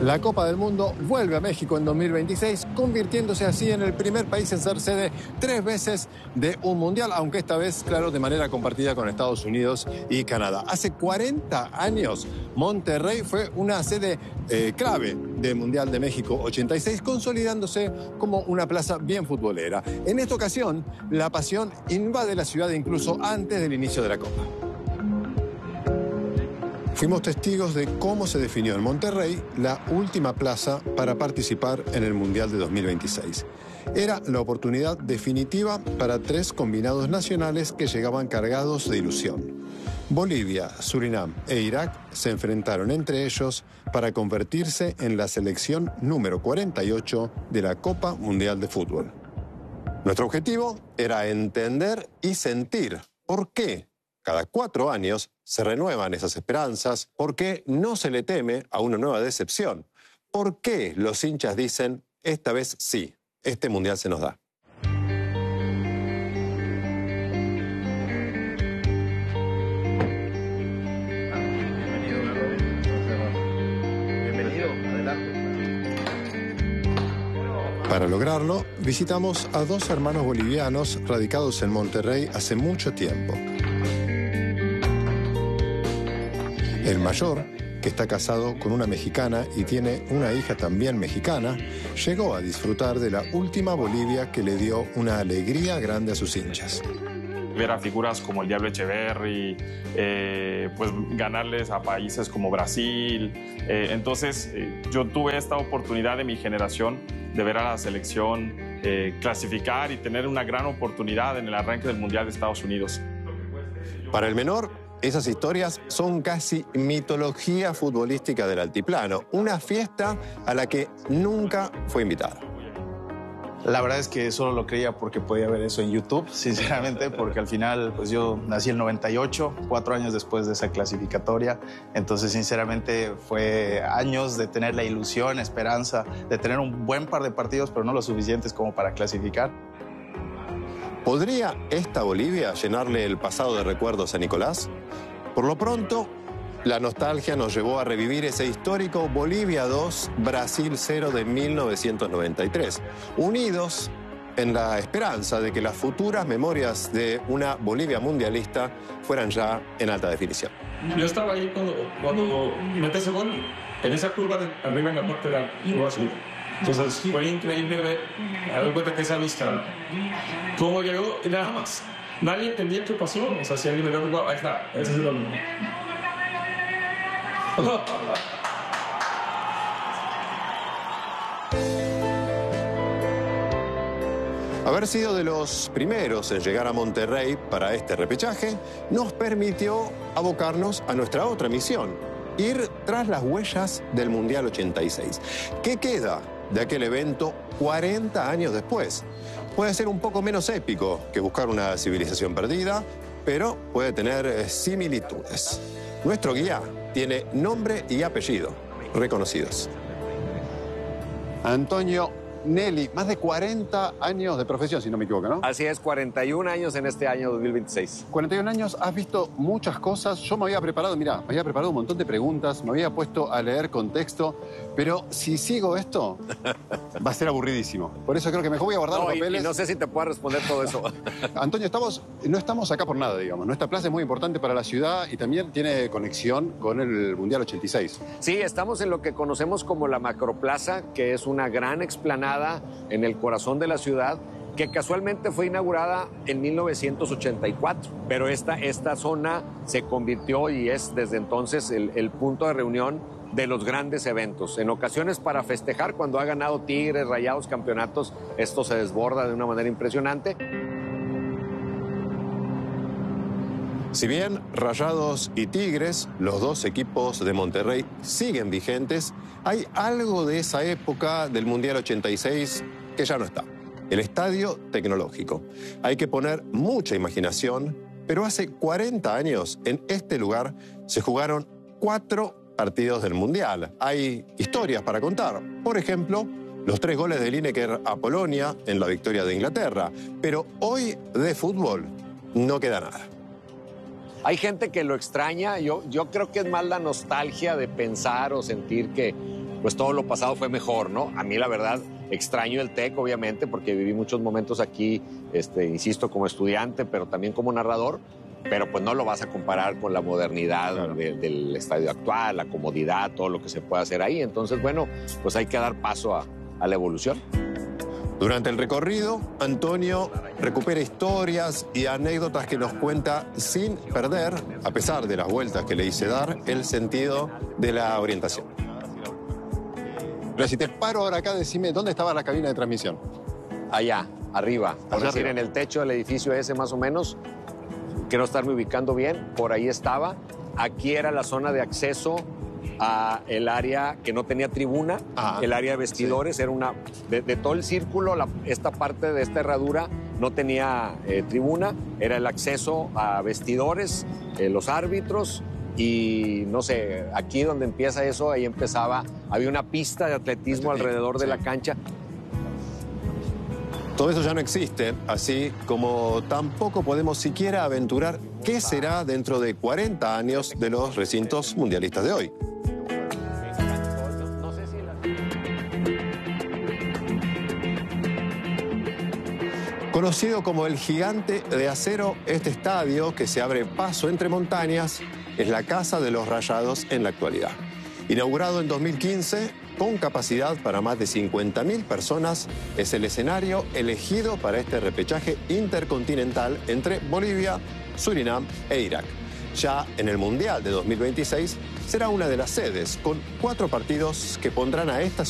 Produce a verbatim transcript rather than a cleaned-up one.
La Copa del Mundo vuelve a México en dos mil veintiséis, convirtiéndose así en el primer país en ser sede tres veces de un mundial, aunque esta vez, claro, de manera compartida con Estados Unidos y Canadá. Hace cuarenta años, Monterrey fue una sede eh, clave del Mundial de México ochenta y seis, consolidándose como una plaza bien futbolera. En esta ocasión, la pasión invade la ciudad incluso antes del inicio de la Copa. Fuimos testigos de cómo se definió en Monterrey la última plaza para participar en el Mundial de dos mil veintiséis. Era la oportunidad definitiva para tres combinados nacionales que llegaban cargados de ilusión. Bolivia, Surinam e Irak se enfrentaron entre ellos para convertirse en la selección número cuarenta y ocho de la Copa Mundial de Fútbol. Nuestro objetivo era entender y sentir por qué cada cuatro años se renuevan esas esperanzas, por qué no se le teme a una nueva decepción, por qué los hinchas dicen, esta vez sí, este mundial se nos da. Bienvenido, adelante. Para lograrlo, visitamos a dos hermanos bolivianos radicados en Monterrey hace mucho tiempo. El mayor, que está casado con una mexicana y tiene una hija también mexicana, llegó a disfrutar de la última Bolivia que le dio una alegría grande a sus hinchas. Ver a figuras como el Diablo Echeverri, eh, pues ganarles a países como Brasil. Eh, entonces, eh, yo tuve esta oportunidad de mi generación de ver a la selección eh, clasificar y tener una gran oportunidad en el arranque del Mundial de Estados Unidos. Para el menor, esas historias son casi mitología futbolística del altiplano, una fiesta a la que nunca fue invitado. La verdad es que solo lo creía porque podía ver eso en YouTube, sinceramente, porque al final pues yo nací en el noventa y ocho, cuatro años después de esa clasificatoria, entonces sinceramente fue años de tener la ilusión, esperanza, de tener un buen par de partidos, pero no lo suficientes como para clasificar. ¿Podría esta Bolivia llenarle el pasado de recuerdos a Nicolás? Por lo pronto, la nostalgia nos llevó a revivir ese histórico Bolivia dos, Brasil cero de mil novecientos noventa y tres, unidos en la esperanza de que las futuras memorias de una Bolivia mundialista fueran ya en alta definición. Yo estaba ahí cuando, cuando metí ese gol, en esa curva de arriba en la parte de la azul. Entonces fue increíble ver, a ver cuenta que esa vista, cómo llegó y nada más. Nadie entendía qué pasó, o sea, si alguien me dio un gol, ahí está, ese es el gol. Haber sido de los primeros en llegar a Monterrey para este repechaje nos permitió abocarnos a nuestra otra misión, ir tras las huellas del Mundial ochenta y seis. ¿Qué queda de aquel evento cuarenta años después? Puede ser un poco menos épico que buscar una civilización perdida, pero puede tener similitudes. Nuestro guía tiene nombre y apellido reconocidos. Antonio Nelly, más de cuarenta años de profesión, si no me equivoco, ¿no? Así es, cuarenta y un años en este año dos mil veintiséis. cuarenta y un años, has visto muchas cosas. Yo me había preparado, mirá, me había preparado un montón de preguntas, me había puesto a leer contexto, pero si sigo esto, va a ser aburridísimo. Por eso creo que mejor voy a guardar no, los y, papeles. y no sé si te puedo responder todo eso. Antonio, estamos, no estamos acá por nada, digamos. Nuestra plaza es muy importante para la ciudad y también tiene conexión con el Mundial ochenta y seis. Sí, estamos en lo que conocemos como la Macroplaza, que es una gran explanada en el corazón de la ciudad, que casualmente fue inaugurada en mil novecientos ochenta y cuatro, pero esta, esta zona se convirtió y es desde entonces el, el punto de reunión de los grandes eventos. En ocasiones para festejar, cuando ha ganado Tigres, Rayados, campeonatos, esto se desborda de una manera impresionante. Si bien Rayados y Tigres, los dos equipos de Monterrey, siguen vigentes, hay algo de esa época del Mundial ochenta y seis que ya no está. El estadio tecnológico. Hay que poner mucha imaginación, pero hace cuarenta años en este lugar se jugaron cuatro partidos del Mundial. Hay historias para contar. Por ejemplo, los tres goles de Lineker a Polonia en la victoria de Inglaterra. Pero hoy de fútbol no queda nada. Hay gente que lo extraña, yo, yo creo que es más la nostalgia de pensar o sentir que pues todo lo pasado fue mejor, ¿no? A mí la verdad extraño el TEC, obviamente, porque viví muchos momentos aquí, este, insisto, como estudiante, pero también como narrador, pero pues no lo vas a comparar con la modernidad claro. de, del estadio actual, la comodidad, todo lo que se puede hacer ahí. Entonces, bueno, pues hay que dar paso a, a la evolución. Durante el recorrido, Antonio recupera historias y anécdotas que nos cuenta sin perder, a pesar de las vueltas que le hice dar, el sentido de la orientación. Pero si te paro ahora acá, decime, ¿dónde estaba la cabina de transmisión? Allá, arriba. Por Allá decir, arriba. En el techo del edificio ese más o menos. Quiero estarme ubicando bien. Por ahí estaba. Aquí era la zona de acceso a el área que no tenía tribuna, Ajá. el área de vestidores. Sí. Era una... De, de todo el círculo, la, esta parte de esta herradura no tenía eh, tribuna. Era el acceso a vestidores, eh, los árbitros. Y no sé, aquí donde empieza eso, ahí empezaba, había una pista de atletismo alrededor de la cancha. Todo eso ya no existe, así como tampoco podemos siquiera aventurar qué será dentro de cuarenta años de los recintos mundialistas de hoy. Conocido como el Gigante de Acero, este estadio, que se abre paso entre montañas, es la casa de los Rayados en la actualidad. Inaugurado en dos mil quince, con capacidad para más de cincuenta mil personas, es el escenario elegido para este repechaje intercontinental entre Bolivia, Surinam e Irak. Ya en el Mundial de dos mil veintiséis será una de las sedes, con cuatro partidos que pondrán a esta